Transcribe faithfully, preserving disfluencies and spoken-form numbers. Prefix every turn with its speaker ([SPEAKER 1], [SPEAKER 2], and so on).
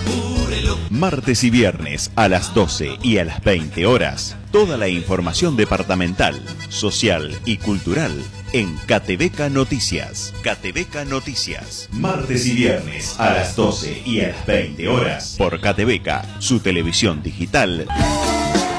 [SPEAKER 1] Martes y viernes a las doce y a las veinte horas, toda la información departamental, social y cultural en Catebeca Noticias. Catebeca Noticias. Martes y viernes a las doce y a las veinte horas por Catebeca, su televisión digital.